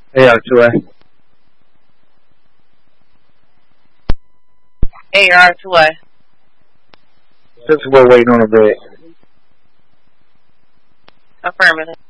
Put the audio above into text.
AR2A. AR2A. Since we're waiting on a bed. Affirmative.